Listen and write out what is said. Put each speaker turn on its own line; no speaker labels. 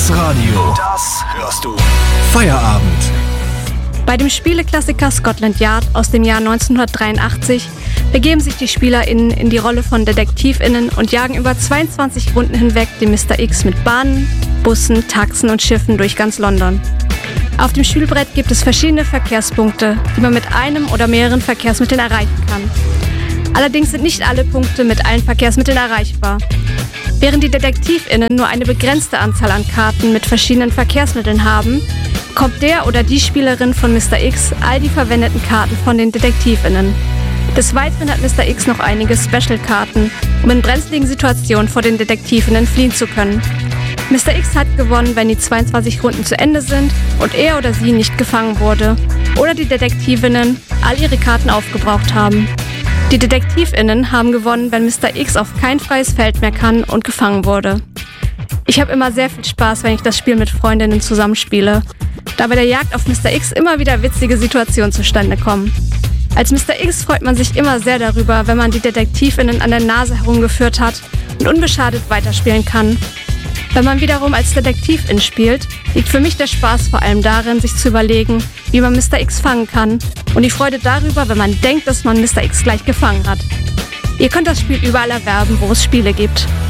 Das Radio. Das hörst du. Feierabend.
Bei dem Spieleklassiker Scotland Yard aus dem Jahr 1983 begeben sich die SpielerInnen in die Rolle von DetektivInnen und jagen über 22 Runden hinweg den Mr. X mit Bahnen, Bussen, Taxen und Schiffen durch ganz London. Auf dem Spielbrett gibt es verschiedene Verkehrspunkte, die man mit einem oder mehreren Verkehrsmitteln erreichen kann. Allerdings sind nicht alle Punkte mit allen Verkehrsmitteln erreichbar. Während die DetektivInnen nur eine begrenzte Anzahl an Karten mit verschiedenen Verkehrsmitteln haben, bekommt der oder die Spielerin von Mr. X all die verwendeten Karten von den DetektivInnen. Des Weiteren hat Mr. X noch einige Special-Karten, um in brenzligen Situationen vor den DetektivInnen fliehen zu können. Mr. X hat gewonnen, wenn die 22 Runden zu Ende sind und er oder sie nicht gefangen wurde oder die DetektivInnen all ihre Karten aufgebraucht haben. Die DetektivInnen haben gewonnen, wenn Mr. X auf kein freies Feld mehr kann und gefangen wurde. Ich habe immer sehr viel Spaß, wenn ich das Spiel mit Freundinnen zusammenspiele, da bei der Jagd auf Mr. X immer wieder witzige Situationen zustande kommen. Als Mr. X freut man sich immer sehr darüber, wenn man die DetektivInnen an der Nase herumgeführt hat und unbeschadet weiterspielen kann. Wenn man wiederum als Detektivin spielt, liegt für mich der Spaß vor allem darin, sich zu überlegen, wie man Mr. X fangen kann und die Freude darüber, wenn man denkt, dass man Mr. X gleich gefangen hat. Ihr könnt das Spiel überall erwerben, wo es Spiele gibt.